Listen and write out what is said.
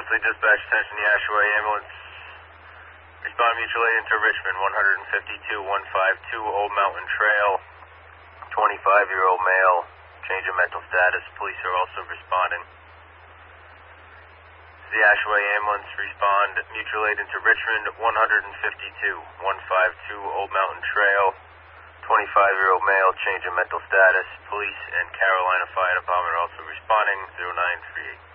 Monthly dispatch, attention, the Ashaway ambulance. Respond mutual aid into Richmond, 152-152 Old Mountain Trail. 25-year-old male, change of mental status. Police are also responding. The Ashaway ambulance, respond mutual aid into Richmond, 152-152 Old Mountain Trail. 25-year-old male, change of mental status. Police and Carolina Fire Department are also responding, 0938.